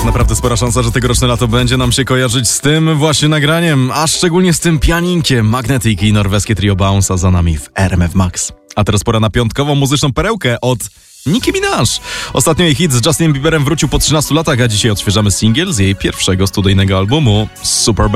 Naprawdę spora szansa, że tegoroczne lato będzie nam się kojarzyć z tym właśnie nagraniem, a szczególnie z tym pianinkiem. Magnetic i norweskie trio Bounce za nami w RMF Max. A teraz pora na piątkową muzyczną perełkę od Nicki Minaj. Ostatnio jej hit z Justinem Bieberem wrócił po 13 latach, a dzisiaj odświeżamy singiel z jej pierwszego studyjnego albumu Super